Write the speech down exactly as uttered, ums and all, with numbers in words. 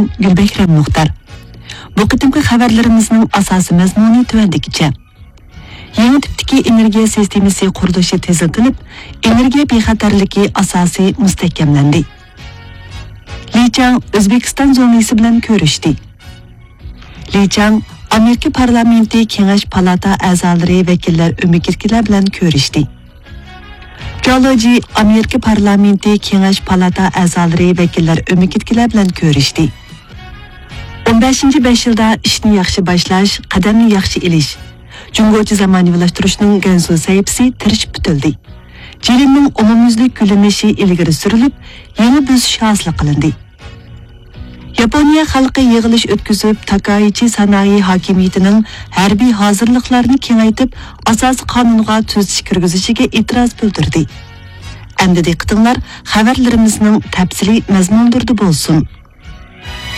Gulbekram Muxtar. Bu qitimki xabarlarimizning asosiy mazmuni tuvandikicha. Yangi tipdagi energiya sistemasi qurilishi tezitilib, energiya bexatarligi asosi mustahkamlandi. Li Chang O'zbekiston zonasi bilan ko'rishdi. Li Chang Amerika parlamenti Kengash palata a'zolari vakillar umikirkilar bilan ko'rishdi. Geology Amerika parlamenti Kengash palata a'zolari vakillar umikirkilar bilan ko'rishdi. o'n beshinchi besh yilda ishni yaxshi boshlash, qadamni yaxshi ilish, Cumhuriyet zamaniyylashtirishning Gansu sayfisi tirishib bitildi. Jirinning umumyuzlik ko'lamishi ilgari surilib, yangi bosish hosil qilindi. Yaponiya xalqi yig'ilish o'tkazib, Takaichi sanoyi hokimiyatining harbiy hozirliklarini kengaytib, asosiy qonunga tuzish kirgizishiga e'tiroz bildirdi. Endi diqqatinglar xabarlarimizning tafsili mazmundurdi bo'lsin.